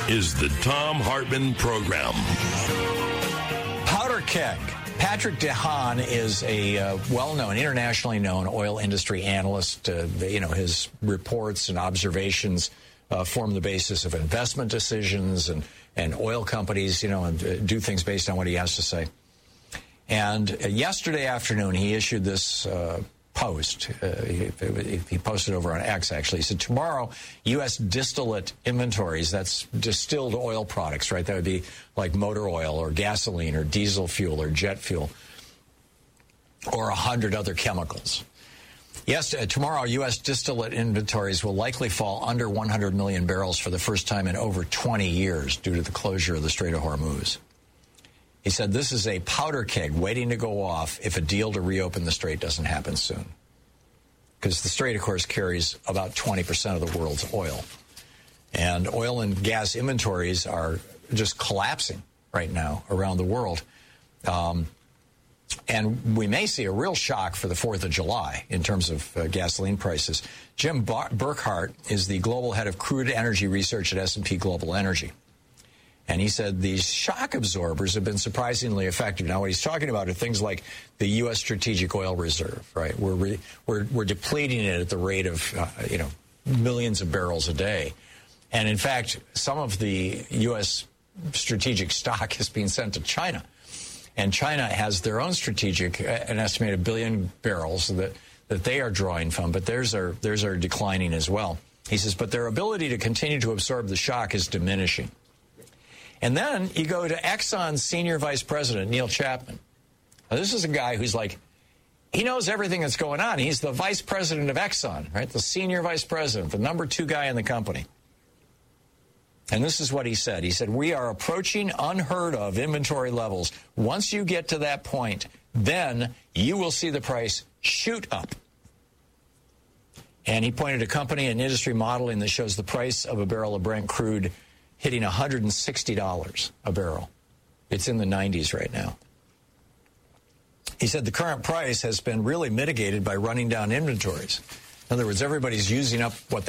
is the Thom Hartmann Program. Powder keg. Patrick DeHaan is a well-known, internationally known oil industry analyst. His reports and observations form the basis of investment decisions, and oil companies, and do things based on what he has to say. And yesterday afternoon, he issued this post. He posted over on X, actually. He said, tomorrow, U.S. distillate inventories, that's distilled oil products, right? That would be like motor oil or gasoline or diesel fuel or jet fuel or 100 other chemicals. Yes, tomorrow, U.S. distillate inventories will likely fall under 100 million barrels for the first time in over 20 years due to the closure of the Strait of Hormuz. He said this is a powder keg waiting to go off if a deal to reopen the strait doesn't happen soon. Because the strait, of course, carries about 20% of the world's oil. And oil and gas inventories are just collapsing right now around the world. And we may see a real shock for the 4th of July in terms of gasoline prices. Jim Burkhart is the global head of crude energy research at S&P Global Energy. And he said these shock absorbers have been surprisingly effective. Now, what he's talking about are things like the U.S. Strategic Oil Reserve, right? We're depleting it at the rate of, millions of barrels a day. And, in fact, some of the U.S. strategic stock is being sent to China. And China has their own strategic, an estimated 1 billion barrels that they are drawing from, but theirs are declining as well. He says, but their ability to continue to absorb the shock is diminishing. And then you go to Exxon's senior vice president, Neil Chapman. Now, this is a guy who's he knows everything that's going on. He's the vice president of Exxon, right? The senior vice president, the number 2 guy in the company. And this is what he said. He said, we are approaching unheard of inventory levels. Once you get to that point, then you will see the price shoot up. And he pointed to company and industry modeling that shows the price of a barrel of Brent crude hitting $160 a barrel. It's in the 90s right now. He said the current price has been really mitigated by running down inventories. In other words, everybody's using up what